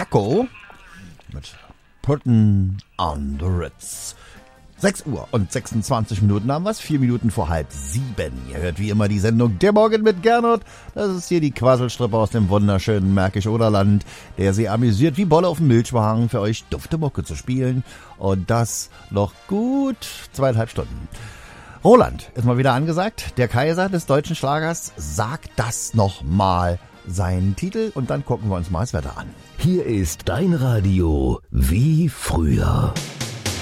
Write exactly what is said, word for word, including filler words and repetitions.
Marco mit Puttin' on the Ritz. sechs Uhr und sechsundzwanzig Minuten haben wir es, vier Minuten vor halb sieben. Ihr hört wie immer die Sendung Der Morgen mit Gernot. Das ist hier die Quasselstrippe aus dem wunderschönen Märkisch-Oderland, der sie amüsiert, wie Bolle auf dem Milchwagen für euch dufte Mucke zu spielen. Und das noch gut zweieinhalb Stunden. Roland ist mal wieder angesagt. Der Kaiser des deutschen Schlagers sagt das nochmal seinen Titel und dann gucken wir uns mal das Wetter an. Hier ist dein Radio wie früher.